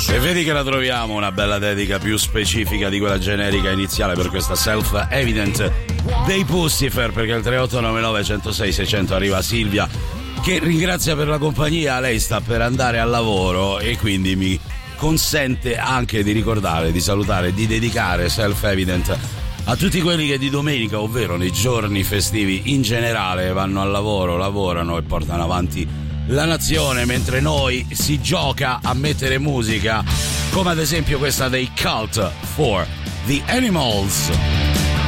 E vedi che la troviamo una bella dedica più specifica di quella generica iniziale per questa Self-Evident dei Pussifer, perché il 3899 106 600 arriva Silvia che ringrazia per la compagnia. Lei sta per andare al lavoro e quindi mi consente anche di ricordare, di salutare, di dedicare Self-Evident a tutti quelli che di domenica, ovvero nei giorni festivi in generale, vanno al lavoro, lavorano e portano avanti la nazione, mentre noi si gioca a mettere musica, come ad esempio questa dei Cult for the Animals.